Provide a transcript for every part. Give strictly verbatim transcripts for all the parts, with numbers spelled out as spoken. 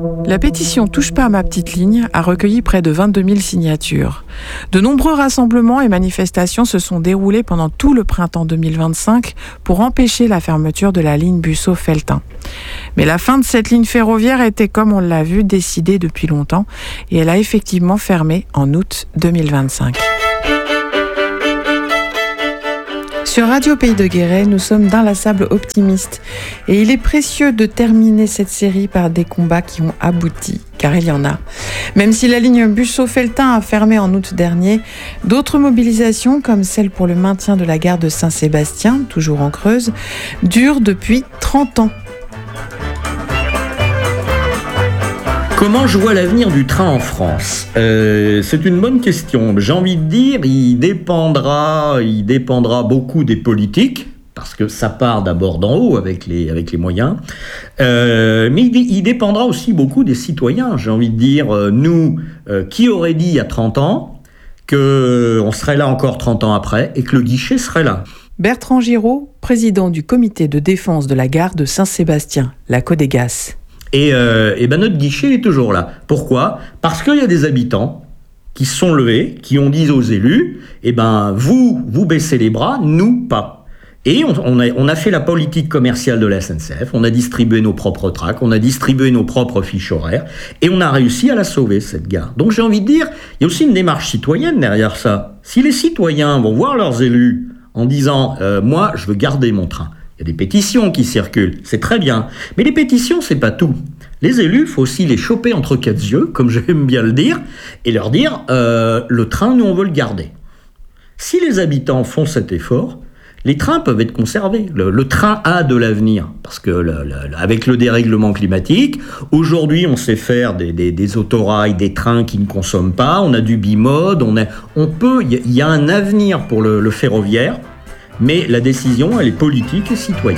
La pétition Touche pas à ma petite ligne a recueilli près de vingt-deux mille signatures. De nombreux rassemblements et manifestations se sont déroulés pendant tout le printemps deux mille vingt-cinq pour empêcher la fermeture de la ligne Busseau-Felletin. Mais la fin de cette ligne ferroviaire était, comme on l'a vu, décidée depuis longtemps et elle a effectivement fermé en août deux mille vingt-cinq. Sur Radio Pays de Guéret, nous sommes d'inlassables optimistes et il est précieux de terminer cette série par des combats qui ont abouti, car il y en a. Même si la ligne Busseau-Felletin a fermé en août dernier, d'autres mobilisations, comme celle pour le maintien de la gare de Saint-Sébastien, toujours en Creuse, durent depuis trente ans. Comment je vois l'avenir du train en France ? euh, C'est une bonne question. J'ai envie de dire, il dépendra, il dépendra beaucoup des politiques, parce que ça part d'abord d'en haut avec les, avec les moyens, euh, mais il, il dépendra aussi beaucoup des citoyens. J'ai envie de dire, euh, nous, euh, qui aurait dit il y a trente ans qu'on serait là encore trente ans après et que le guichet serait là ? Bertrand Giraud, président du comité de défense de la gare de Saint-Sébastien, la Codégas. Et, euh, et ben notre guichet est toujours là. Pourquoi ? Parce qu'il y a des habitants qui se sont levés, qui ont dit aux élus, eh ben vous, vous baissez les bras, nous pas. Et on, on, a, on a fait la politique commerciale de la S N C F, on a distribué nos propres tracts, on a distribué nos propres fiches horaires, et on a réussi à la sauver, cette gare. Donc j'ai envie de dire, il y a aussi une démarche citoyenne derrière ça. Si les citoyens vont voir leurs élus en disant euh, « moi, je veux garder mon train », il y a des pétitions qui circulent, c'est très bien. Mais les pétitions, c'est pas tout. Les élus, il faut aussi les choper entre quatre yeux, comme j'aime bien le dire, et leur dire euh, « le train, nous, on veut le garder ». Si les habitants font cet effort, les trains peuvent être conservés. Le, le train a de l'avenir, parce que le, le, avec le dérèglement climatique, aujourd'hui, on sait faire des, des, des autorails, des trains qui ne consomment pas, on a du bimode, on, a, on peut, il y, y a un avenir pour le, le ferroviaire, mais la décision, elle est politique et citoyenne.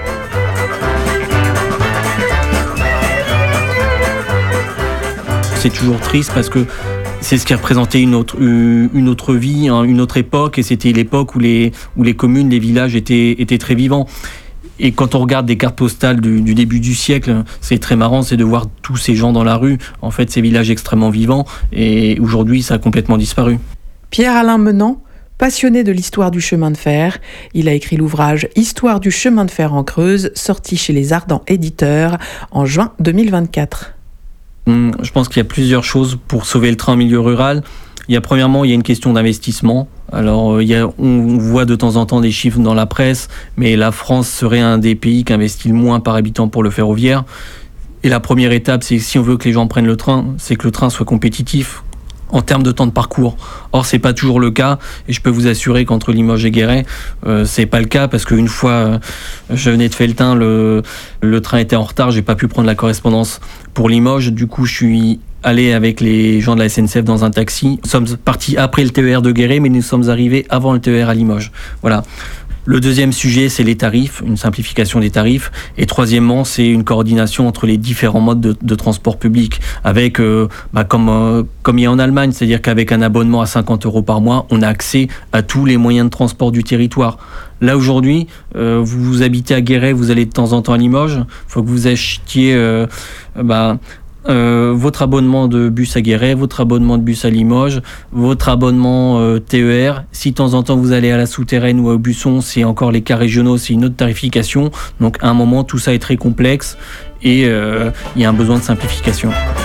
C'est toujours triste parce que c'est ce qui représentait une autre, une autre vie, une autre époque, et c'était l'époque où les, où les communes, les villages étaient, étaient très vivants. Et quand on regarde des cartes postales du, du début du siècle, c'est très marrant, c'est de voir tous ces gens dans la rue, en fait, ces villages extrêmement vivants, et aujourd'hui, ça a complètement disparu. Pierre-Alain Menant, passionné de l'histoire du chemin de fer, il a écrit l'ouvrage « Histoire du chemin de fer en Creuse », sorti chez les Ardents Éditeurs en juin deux mille vingt-quatre. Je pense qu'il y a plusieurs choses pour sauver le train en milieu rural. Il y a premièrement, il y a une question d'investissement. Alors, il y a, on voit de temps en temps des chiffres dans la presse, mais la France serait un des pays qui investit le moins par habitant pour le ferroviaire. Et la première étape, c'est que si on veut que les gens prennent le train, c'est que le train soit compétitif en termes de temps de parcours. Or, c'est pas toujours le cas, et je peux vous assurer qu'entre Limoges et Guéret, euh, c'est pas le cas, parce qu'une fois, euh, je venais de Felletin, le, le train était en retard, j'ai pas pu prendre la correspondance pour Limoges, du coup, je suis allé avec les gens de la S N C F dans un taxi. Nous sommes partis après le T E R de Guéret, mais nous sommes arrivés avant le T E R à Limoges. Voilà. Le deuxième sujet, c'est les tarifs, une simplification des tarifs. Et troisièmement, c'est une coordination entre les différents modes de, de transport public, avec, euh, bah, comme, euh, comme il y a en Allemagne, c'est-à-dire qu'avec un abonnement à cinquante euros par mois, on a accès à tous les moyens de transport du territoire. Là, aujourd'hui, euh, vous, vous habitez à Guéret, vous allez de temps en temps à Limoges, il faut que vous achetiez... Euh, bah, Euh, votre abonnement de bus à Guéret, votre abonnement de bus à Limoges, votre abonnement euh, T E R. Si de temps en temps vous allez à la Souterraine ou au Busson, c'est encore les cars régionaux, c'est une autre tarification. Donc à un moment, tout ça est très complexe et euh, il y a un besoin de simplification.